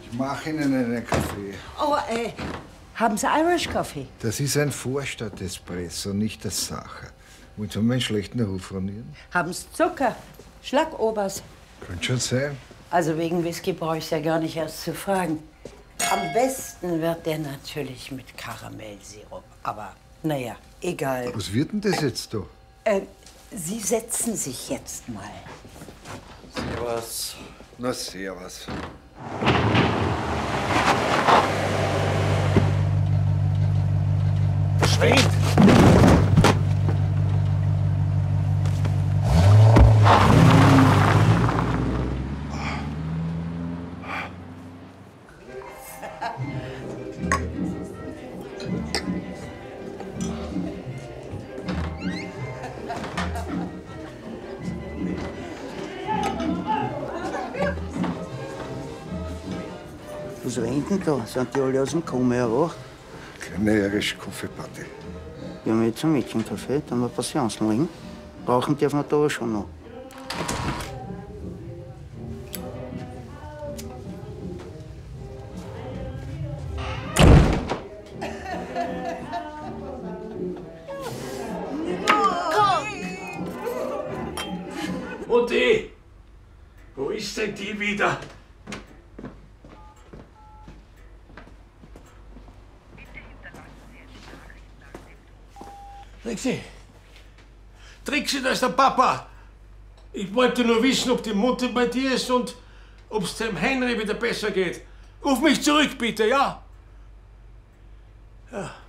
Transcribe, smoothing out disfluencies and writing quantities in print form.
Ich mache Ihnen einen Kaffee. Oh, haben Sie Irish Coffee? Das ist ein Vorstadt-Espresso, nicht das Sacher. Wollen Sie mir einen schlechten Ruf ruinieren? Haben Sie Zucker? Schlagobers? Könnte schon sein. Also wegen Whisky brauche ich ja gar nicht erst zu fragen. Am besten wird der natürlich mit Karamellsirup. Aber naja, egal. Was wird denn das jetzt da? Sie setzen sich jetzt mal. Servus. Na, servus. Schwed! Was rennt denn da? Sind die alle aus dem Koma erwacht? Kleine irische Kaffeeparty. Wir haben jetzt einen Mädchenkaffee, da haben wir Passionsen liegen. Rauchen dürfen wir da aber schon noch. Mutti! Wo ist denn die wieder? Trixi! Trixi, da ist der Papa! Ich wollte nur wissen, ob die Mutti bei dir ist und ob es dem Henry wieder besser geht. Ruf mich zurück, bitte, ja? Ja.